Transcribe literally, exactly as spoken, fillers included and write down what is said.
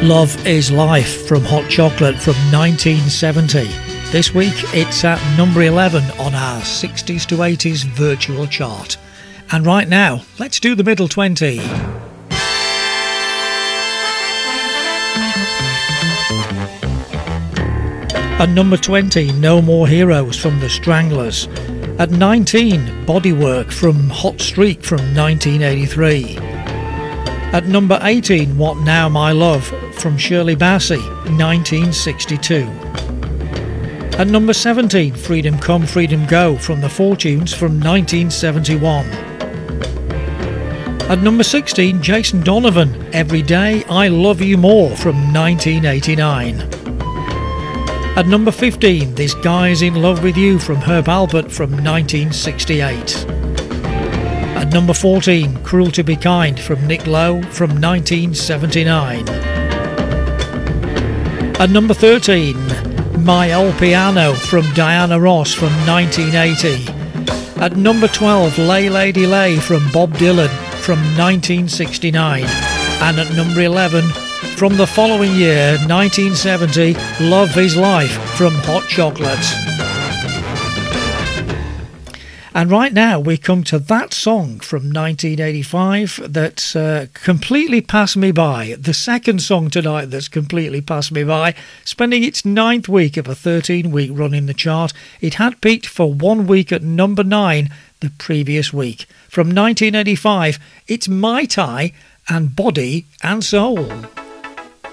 Love is Life from Hot Chocolate from nineteen seventy. This week it's at number eleven on our sixties to eighties virtual chart. And right now, let's do the middle twenty. At number twenty, No More Heroes from The Stranglers. At nineteen, Bodywork from Hot Streak from nineteen eighty-three. At number eighteen, What Now My Love from Shirley Bassey, nineteen sixty-two. At number seventeen, Freedom Come, Freedom Go from The Fortunes from nineteen seventy-one. At number sixteen, Jason Donovan, Every Day I Love You More from nineteen eighty-nine. At number fifteen, This Guy's in Love With You from Herb Alpert from nineteen sixty-eight. At number fourteen, Cruel to Be Kind from Nick Lowe from nineteen seventy-nine. At number thirteen, My Old Piano from Diana Ross from nineteen eighty. At number twelve, Lay Lady Lay from Bob Dylan from nineteen sixty-nine. And at number eleven, from the following year, nineteen seventy, Love is Life from Hot Chocolate. And right now we come to that song from nineteen eighty-five that uh, completely passed me by. The second song tonight that's completely passed me by, spending its ninth week of a thirteen-week run in the chart. It had peaked for one week at number nine the previous week. From nineteen eighty-five, it's Mai Tai and Body and Soul.